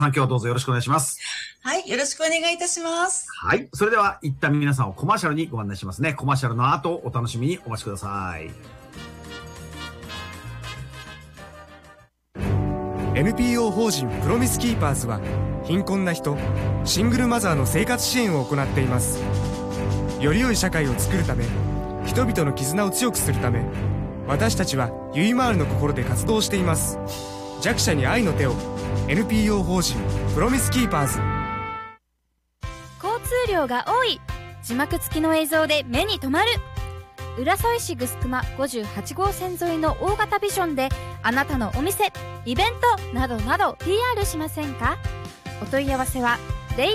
今日はどうぞよろしくお願いします。 はい、よろしくお願いいたします。 はい。それでは、一旦皆さんをコマーシャルにご案内しますね。コマーシャルの後、お楽しみにお待ちください。 NPO 法人プロミスキーパーズは、貧困な人、シングルマザーの生活支援を行っています。より良い社会を作るため、人々の絆を強くするため、私たちはゆいまーるの心で活動しています。弱者に愛の手を。NPO 法人プロミスキーパーズ。 交通量が多い、字幕付きの映像で目に留まる。浦添市ぐすくま58号線沿いの大型ビジョンであなたのお店、イベントなどなど PR しませんか？お問い合わせは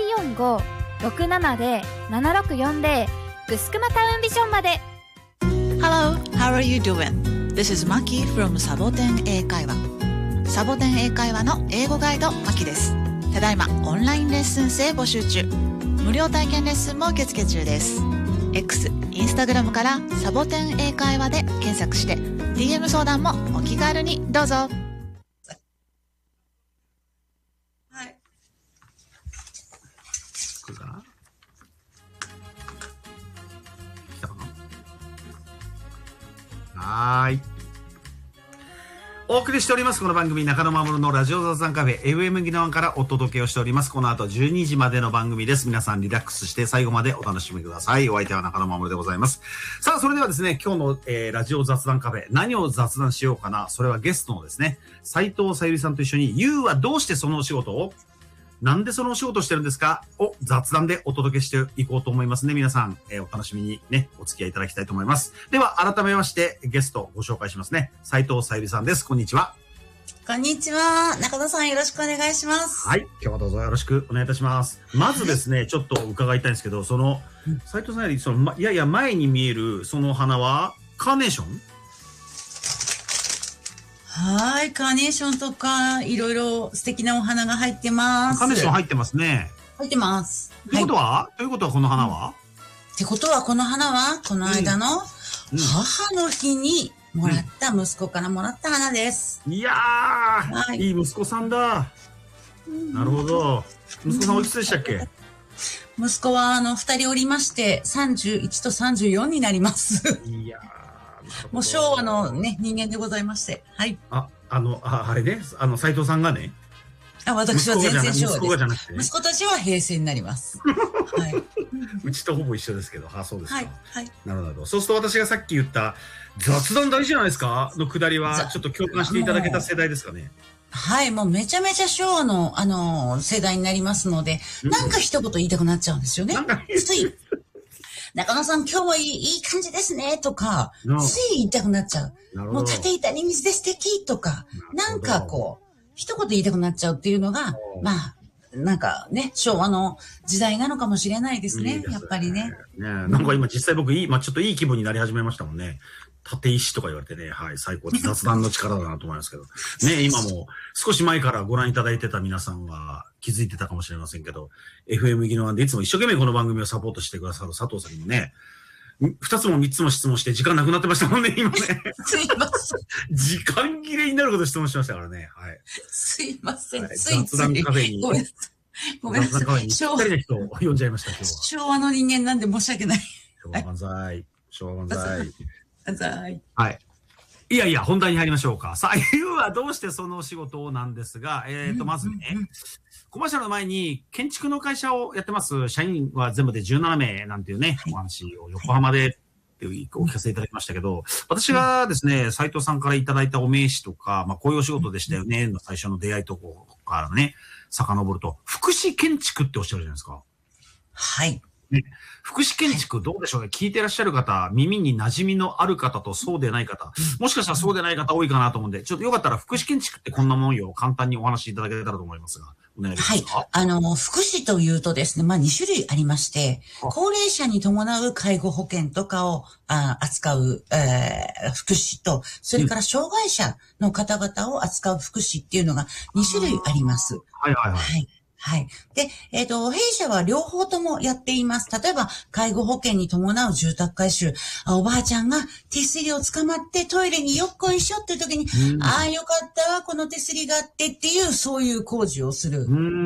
045-670-7640 ぐすくまタウンビジョンまで。 Hello, how are you doing? This is Maki from サボテン英会話。サボテン英会話の英語ガイドマキです。ただいまオンラインレッスン生募集中。無料体験レッスンも受付中です。 X、インスタグラムからサボテン英会話で検索して DM 相談もお気軽にどうぞ。はい。 これかな？来たかな？はーい。お送りしております。この番組、中野守のラジオ雑談カフェ、FM ギノワンからお届けをしております。この後12時までの番組です。皆さんリラックスして最後までお楽しみください。お相手は中野守でございます。さあ、それではですね、今日の、ラジオ雑談カフェ、何を雑談しようかな。それはゲストのですね、斉藤さゆりさんと一緒に、You はどうしてそのお仕事を、なんでそのお仕事をしてるんですかを雑談でお届けしていこうと思いますね。皆さん、お楽しみにね、お付き合いいただきたいと思います。では、改めましてゲストをご紹介しますね。斉藤さゆりさんです。こんにちは。 こんにちは。中田さんよろしくお願いします。 はい。今日はどうぞよろしくお願いいたします。まずですね、ちょっと伺いたいんですけど、斉藤さんより、やや前に見える、その花は、カーネーション？ はい。カーネーションとか、いろいろ素敵なお花が入ってます。 カーネーション入ってますね。 入ってます。 ということは、この花は、 ってことは、この花は、この間の母の日にもらった息子からもらった花です。 いやー、いい息子さんだ。なるほど。息子さんおいくつでしたっけ？ 息子は、2人おりまして、31と34になります。 いやー。 もう昭和のね、人間でございまして。はい。 あれね、斉藤さんがね。 私は全然昭和です。 息子がじゃなくてね。 息子たちは平成になります。はい。 うちとほぼ一緒ですけど、そうですか。 はい。はい。 なるほど。そうすると私がさっき言った雑談大事じゃないですかのくだりは、ちょっと共感していただけた世代ですかね。 はい、もうめちゃめちゃ昭和の、世代になりますので、なんか一言言いたくなっちゃうんですよね。つい。中野さん、今日もいい感じですね、とか、つい言いたくなっちゃう。もう縦板に水で素敵とか、なんかこう、一言言いたくなっちゃうっていうのが、まあ、なんかね、昭和の時代なのかもしれないですね、やっぱりね。 なんか今実際僕ちょっといい気分になり始めましたもんね。縦石とか言われてね、はい、最高で雑談の力だなと思いますけど。ね、今も少し前からご覧いただいてた皆さんは気づいてたかもしれませんけど、FM ギノワンでいつも一生懸命この番組をサポートしてくださる佐藤さんにもね、2つも3つも質問して時間なくなってましたもんね、今ね。 すいません。 時間切れになること質問しましたからね。はい。 すいません。 はい、雑談カフェに。ごめんなさい。ぴったりな人を呼んじゃいました、今日は。 昭和の人間なんで申し訳ない。 昭和万歳。昭和万歳。はい。いやいや、本題に入りましょうか。さあ、ゆうはどうしてそのお仕事をなんですが、まずね、コマーシャルの前に建築の会社をやってます。社員は全部で17名なんていうね、お話を横浜でってお聞かせいただきましたけど、私がですね、斉藤さんからいただいたお名刺とか、こういうお仕事でしたよね、の最初の出会いとこからね、遡ると、福祉建築っておっしゃるじゃないですか。 はい。 ね、福祉建築どうでしょうね、聞いてらっしゃる方、耳に馴染みのある方とそうでない方、もしかしたらそうでない方多いかなと思うんで、ちょっとよかったら福祉建築ってこんなもんよ、簡単にお話しいただけたらと思いますが、お願いしますか。 はい。福祉というとですね、2種類ありまして、高齢者に伴う介護保険とかを扱う、福祉と、それから障害者の方々を扱う福祉っていうのが2種類あります。 はいはいはい。はい。 はい。で、弊社は両方ともやっています。例えば、介護保険に伴う住宅改修。おばあちゃんが手すりを捕まってトイレによっこいしょっていう時に、よかったわ、この手すりがあってっていう、そういう工事をする。